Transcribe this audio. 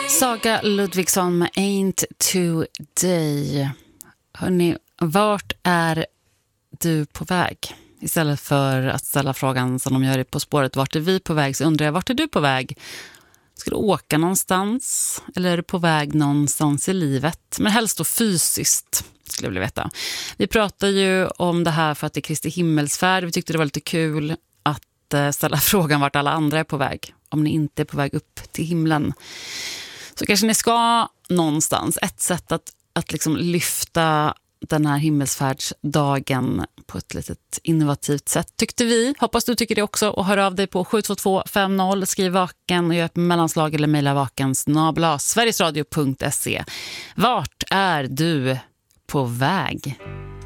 Saga Ludvigsson med Ain't Today. Hörrni, vart är du på väg? Istället för att ställa frågan som de gör På spåret, vart är vi på väg, så undrar jag, vart är du på väg? Ska du åka någonstans? Eller är du på väg någonstans i livet? Men helst då fysiskt, skulle jag vilja veta. Vi pratar ju om det här för att det är Kristi himmelsfärd. Vi tyckte det var lite kul att ställa frågan vart alla andra är på väg. Om ni inte är på väg upp till himlen, så kanske ni ska någonstans. Ett sätt att liksom lyfta den här himmelsfärdsdagen på ett litet innovativt sätt, tyckte vi. Hoppas du tycker det också, och hör av dig på 72250, skriv vaken och gör ett mellanslag eller mejla vaken@sverigesradio.se. Vart är du på väg?